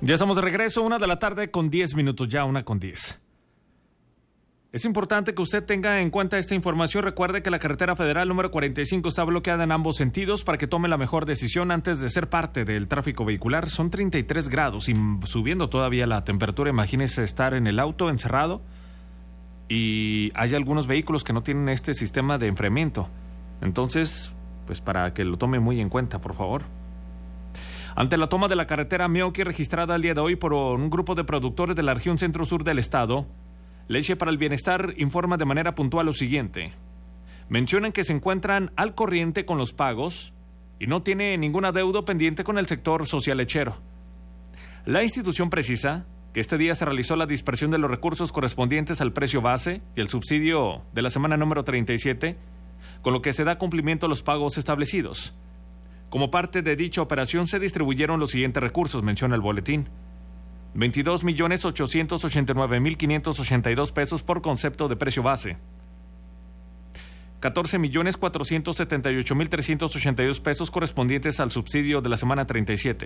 Ya estamos de regreso, 1:10 p.m, ya 1:10. Es importante que usted tenga en cuenta esta información. Recuerde que la carretera federal número 45 está bloqueada en ambos sentidos para que tome la mejor decisión antes de ser parte del tráfico vehicular. Son 33 grados y subiendo todavía la temperatura. Imagínese estar en el auto encerrado y hay algunos vehículos que no tienen este sistema de enfriamiento. Entonces, pues para que lo tome muy en cuenta, por favor. Ante la toma de la carretera Meoqui registrada el día de hoy por un grupo de productores de la región centro-sur del estado, Leche para el Bienestar informa de manera puntual lo siguiente. Mencionan que se encuentran al corriente con los pagos y no tiene ningún adeudo pendiente con el sector social lechero. La institución precisa que este día se realizó la dispersión de los recursos correspondientes al precio base y el subsidio de la semana número 37, con lo que se da cumplimiento a los pagos establecidos. Como parte de dicha operación se distribuyeron los siguientes recursos, menciona el boletín. 22,889,582 pesos por concepto de precio base. 14,478,382 pesos correspondientes al subsidio de la semana 37.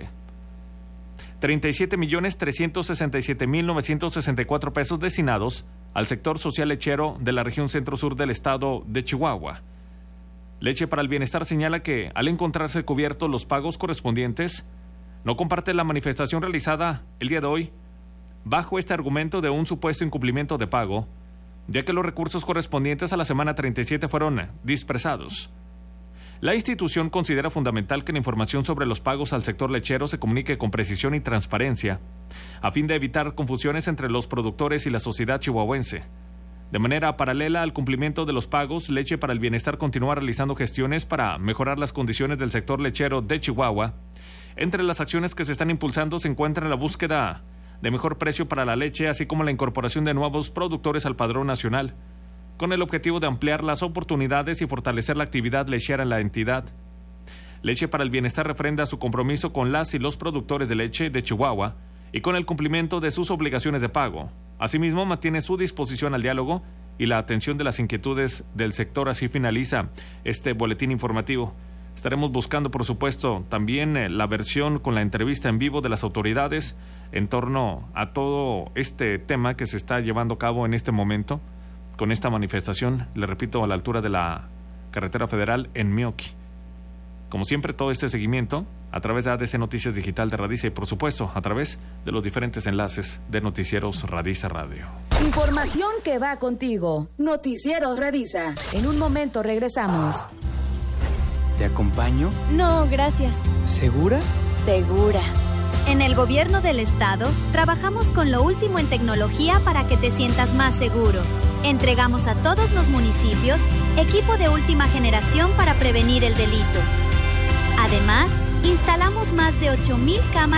37,367,964 pesos destinados al sector social lechero de la región centro-sur del estado de Chihuahua. Leche para el Bienestar señala que, al encontrarse cubiertos los pagos correspondientes, no comparte la manifestación realizada el día de hoy bajo este argumento de un supuesto incumplimiento de pago, ya que los recursos correspondientes a la semana 37 fueron dispersados. La institución considera fundamental que la información sobre los pagos al sector lechero se comunique con precisión y transparencia, a fin de evitar confusiones entre los productores y la sociedad chihuahuense. De manera paralela al cumplimiento de los pagos, Leche para el Bienestar continúa realizando gestiones para mejorar las condiciones del sector lechero de Chihuahua. Entre las acciones que se están impulsando se encuentra la búsqueda de mejor precio para la leche, así como la incorporación de nuevos productores al padrón nacional, con el objetivo de ampliar las oportunidades y fortalecer la actividad lechera en la entidad. Leche para el Bienestar refrenda su compromiso con las y los productores de leche de Chihuahua y con el cumplimiento de sus obligaciones de pago. Asimismo, mantiene su disposición al diálogo y la atención de las inquietudes del sector. Así finaliza este boletín informativo. Estaremos buscando, por supuesto, también la versión con la entrevista en vivo de las autoridades en torno a todo este tema que se está llevando a cabo en este momento, con esta manifestación, le repito, a la altura de la carretera federal en Meoqui. Como siempre, todo este seguimiento a través de ADC Noticias Digital de Radiza y, por supuesto, a través de los diferentes enlaces de Noticieros Radiza Radio. Información que va contigo. Noticieros Radiza. En un momento regresamos. ¿Te acompaño? No, gracias. ¿Segura? Segura. En el gobierno del estado, trabajamos con lo último en tecnología para que te sientas más seguro. Entregamos a todos los municipios equipo de última generación para prevenir el delito. Además, instalamos más de 8,000 cámaras